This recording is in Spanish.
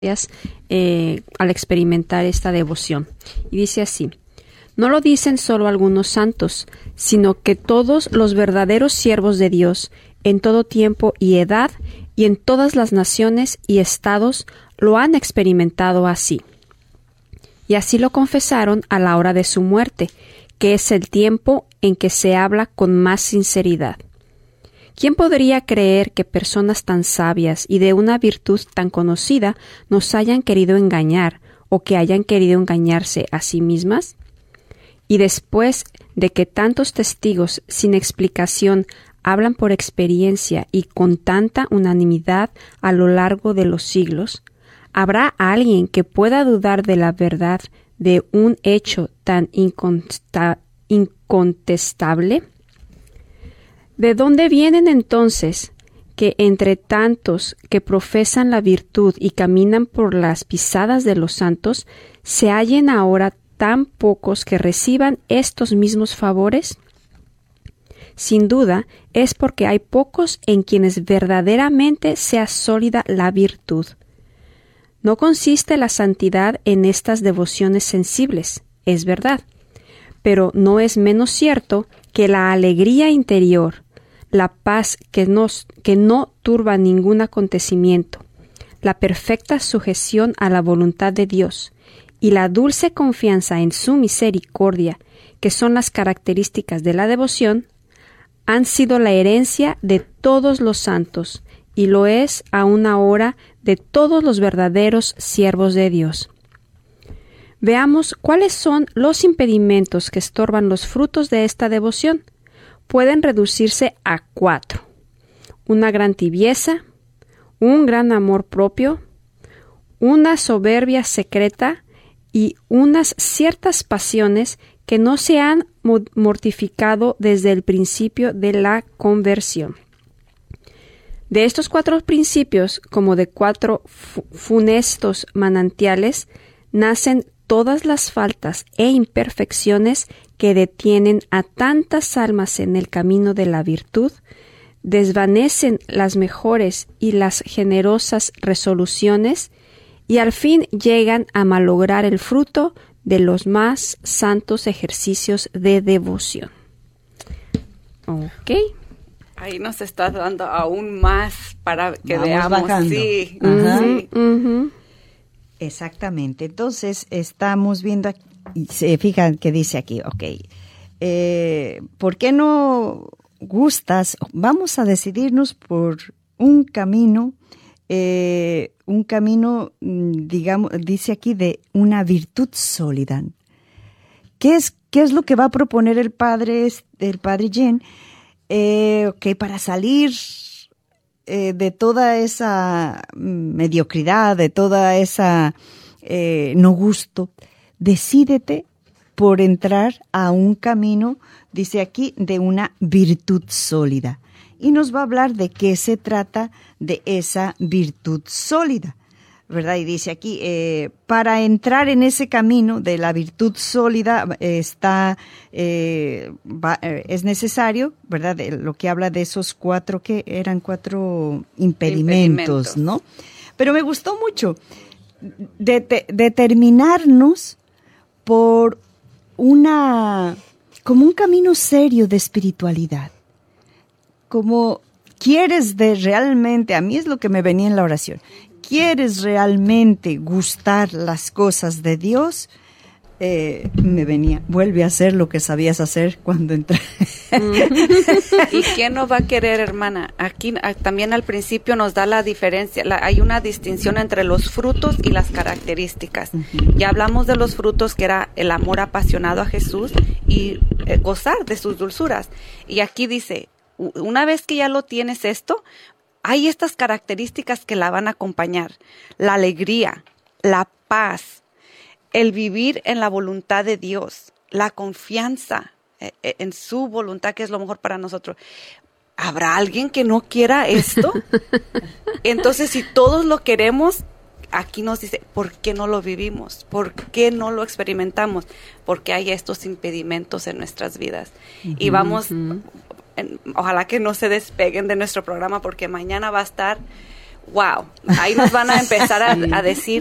al experimentar esta devoción. Y dice así: no lo dicen solo algunos santos, sino que todos los verdaderos siervos de Dios, en todo tiempo y edad, y en todas las naciones y estados, lo han experimentado así. Y así lo confesaron a la hora de su muerte, que es el tiempo en que se habla con más sinceridad. ¿Quién podría creer que personas tan sabias y de una virtud tan conocida nos hayan querido engañar o que hayan querido engañarse a sí mismas? Y después de que tantos testigos sin explicación hablan por experiencia y con tanta unanimidad a lo largo de los siglos, ¿habrá alguien que pueda dudar de la verdad de un hecho tan incontestable? ¿De dónde vienen entonces que entre tantos que profesan la virtud y caminan por las pisadas de los santos, se hallen ahora tan pocos que reciban estos mismos favores? Sin duda, es porque hay pocos en quienes verdaderamente sea sólida la virtud. No consiste la santidad en estas devociones sensibles, es verdad, pero no es menos cierto que la alegría interior, la paz que no turba ningún acontecimiento, la perfecta sujeción a la voluntad de Dios y la dulce confianza en su misericordia, que son las características de la devoción, han sido la herencia de todos los santos y lo es aún ahora de todos los verdaderos siervos de Dios. Veamos cuáles son los impedimentos que estorban los frutos de esta devoción. Pueden reducirse a 4: una gran tibieza, un gran amor propio, una soberbia secreta y unas ciertas pasiones que no se han mortificado desde el principio de la conversión. De estos 4 principios, como de 4 funestos manantiales, nacen todas las faltas e imperfecciones que detienen a tantas almas en el camino de la virtud, desvanecen las mejores y las generosas resoluciones y al fin llegan a malograr el fruto de los más santos ejercicios de devoción. Ok. Ahí nos está dando aún más para que vamos veamos. Bajando. Sí. Ajá. Sí. Uh-huh. Exactamente. Entonces, estamos viendo aquí, y se fijan que dice aquí, ¿por qué no gustas? Vamos a decidirnos por un camino, digamos, dice aquí, de una virtud sólida. ¿Qué es lo que va a proponer el padre Jen? Para salir de toda esa mediocridad, de toda esa no gusto, decídete por entrar a un camino, dice aquí, de una virtud sólida. Y nos va a hablar de qué se trata de esa virtud sólida, ¿verdad? Y dice aquí, para entrar en ese camino de la virtud sólida es necesario, ¿verdad? Lo que habla de esos 4, que eran 4 impedimentos, ¿no? Pero me gustó mucho determinarnos por como un camino serio de espiritualidad. Como quieres realmente, a mí es lo que me venía en la oración, ¿quieres realmente gustar las cosas de Dios? Me venía, vuelve a hacer lo que sabías hacer cuando entré. ¿Y quién no va a querer, hermana? Aquí también al principio nos da la diferencia, hay una distinción entre los frutos y las características. Uh-huh. Ya hablamos de los frutos, que era el amor apasionado a Jesús y gozar de sus dulzuras. Y aquí dice, una vez que ya lo tienes esto, hay estas características que la van a acompañar: la alegría, la paz, el vivir en la voluntad de Dios, la confianza en su voluntad, que es lo mejor para nosotros. ¿Habrá alguien que no quiera esto? Entonces, si todos lo queremos, aquí nos dice, ¿por qué no lo vivimos? ¿Por qué no lo experimentamos? Porque hay estos impedimentos en nuestras vidas. Uh-huh, y vamos, ojalá que no se despeguen de nuestro programa, porque mañana va a estar wow, ahí nos van a empezar a decir